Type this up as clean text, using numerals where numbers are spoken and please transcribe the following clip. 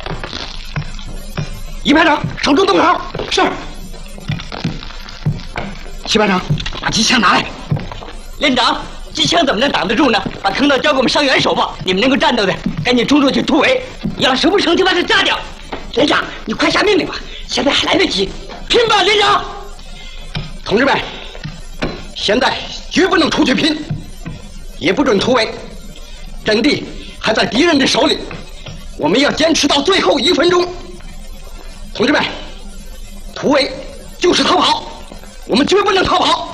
一排长，手中动手。是。七排长，把机枪拿来。连长，机枪怎么能挡得住呢？把坑道交给我们伤员手吧。你们能够战斗的，赶紧冲出去突围；要是不成，就把他炸掉。连长，你快下命令吧，现在还来得及。拼吧，连长！同志们，现在绝不能出去拼，也不准突围。阵地还在敌人的手里，我们要坚持到最后1分钟。同志们，突围就是逃跑，我们绝不能逃跑。